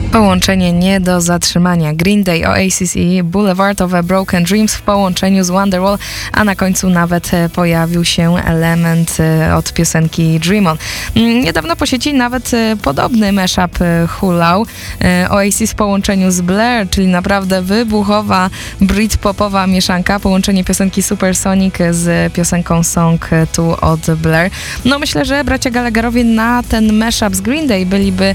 Połączenie nie do zatrzymania. Green Day, Oasis i Boulevard of Broken Dreams w połączeniu z Wonderwall, a na końcu nawet pojawił się element od piosenki Dream On. Niedawno po sieci nawet podobny mashup hulał. Oasis w połączeniu z Blur, czyli naprawdę wybuchowa britpopowa mieszanka, połączenie piosenki Supersonic z piosenką Song 2 od Blur. No myślę, że bracia Gallagherowie na ten mashup z Green Day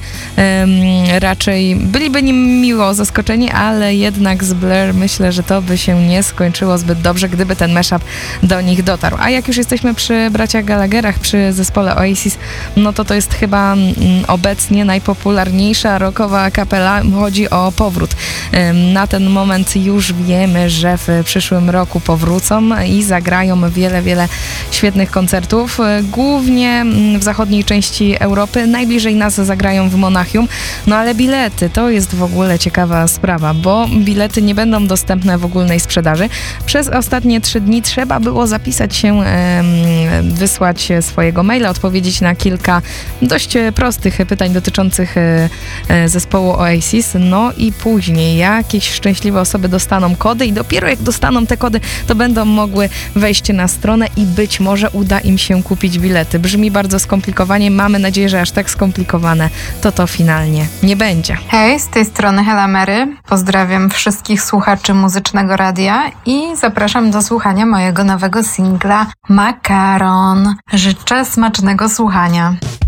byliby nim miło zaskoczeni, ale jednak z Blur myślę, że to by się nie skończyło zbyt dobrze, gdyby ten mashup do nich dotarł. A jak już jesteśmy przy braciach Gallagherach, przy zespole Oasis, no to jest chyba obecnie najpopularniejsza rockowa kapela. Chodzi o powrót. Na ten moment już wiemy, że w przyszłym roku powrócą i zagrają wiele świetnych koncertów. Głównie w zachodniej części Europy. Najbliżej nas zagrają w Monachium. No ale bilety, to jest w ogóle ciekawa sprawa, bo bilety nie będą dostępne w ogólnej sprzedaży. Przez ostatnie 3 dni trzeba było zapisać się, wysłać swojego maila, odpowiedzieć na kilka dość prostych pytań dotyczących zespołu Oasis. No i później jakieś szczęśliwe osoby dostaną kody i dopiero jak dostaną te kody, to będą mogły wejść na stronę i być może uda im się kupić bilety. Brzmi bardzo skomplikowanie. Mamy nadzieję, że aż tak skomplikowane to finalnie nie będzie. Hej, z tej strony Hela Mary. Pozdrawiam wszystkich słuchaczy Muzycznego Radia i zapraszam do słuchania mojego nowego singla Makaron. Życzę smacznego słuchania.